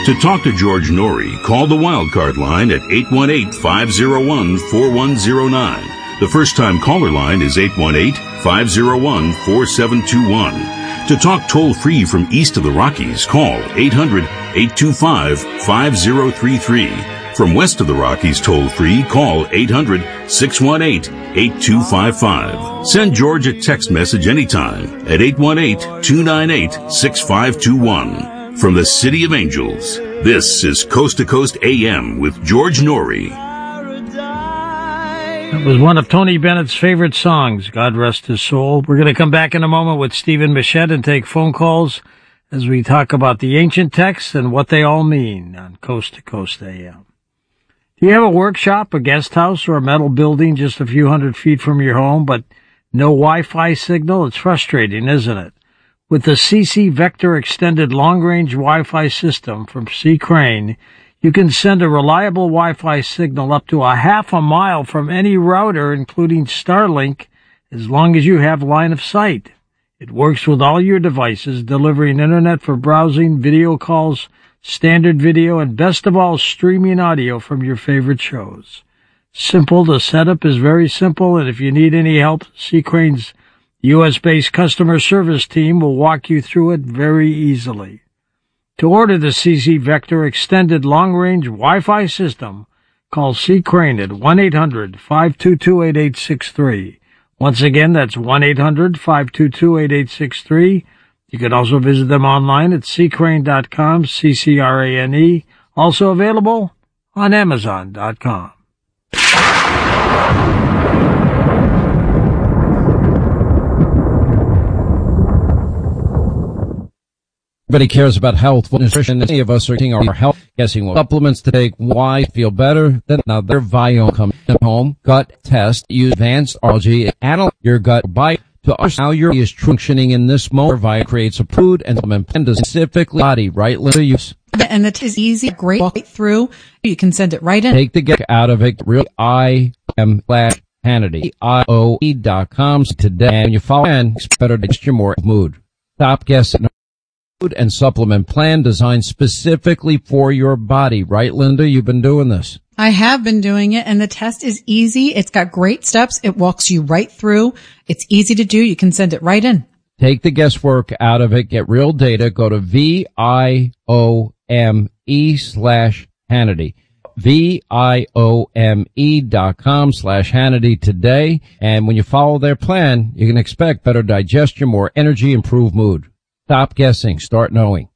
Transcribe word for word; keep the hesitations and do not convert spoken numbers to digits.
To talk to George Norrie, call the Wildcard line at eight one eight, five oh one, four one oh nine. The first-time caller line is eight one eight, five oh one, four seven two one. To talk toll-free from east of the Rockies, call eight hundred, eight two five, five oh three three. From west of the Rockies toll-free, call eight hundred, six one eight, eight two five five. Send George a text message anytime at eight one eight, two nine eight, six five two one. From the City of Angels, this is Coast to Coast A M with George Norrie. That was one of Tony Bennett's favorite songs, God rest his soul. We're going to come back in a moment with Stephen Bichette and take phone calls as we talk about the ancient texts and what they all mean on Coast to Coast A M. Do you have a workshop, a guest house, or a metal building just a few hundred feet from your home, but no Wi-Fi signal? It's frustrating, isn't it? With the C C Vector Extended Long-Range Wi-Fi System from C. Crane, you can send a reliable Wi-Fi signal up to a half a mile from any router, including Starlink, as long as you have line of sight. It works with all your devices, delivering internet for browsing, video calls, standard video, and best of all, streaming audio from your favorite shows. Simple, the setup is very simple, and if you need any help, C. Crane's U S-based customer service team will walk you through it very easily. To order the C C Vector Extended Long-Range Wi-Fi System, call C. Crane at one eight hundred, five two two, eight eight six three. Once again, that's one eight hundred, five two two, eight eight six three. You can also visit them online at c crane dot com, C C R A N E, also available on amazon dot com. Everybody cares about health, nutrition. Many of us are taking our health, guessing what supplements to take, why feel better than another. Viome comes home, gut test, use advanced algae, analyze your gut bite to understand how your body is functioning in this moment. Viome creates a food and supplement plan specifically body, right? To use. And it is easy, great walk it through. You can send it right in. Take the get out of it. Real I am slash Hannity. I O E dot com today. And you follow in, it's better to get your more mood. Stop guessing. Food and supplement plan designed specifically for your body. Right, Linda? You've been doing this. I have been doing it, and the test is easy. It's got great steps. It walks you right through. It's easy to do. You can send it right in. Take the guesswork out of it. Get real data. Go to V I O M E slash Hannity. V I O M E dot com slash Hannity today. And when you follow their plan, you can expect better digestion, more energy, improved mood. Stop guessing. Start knowing.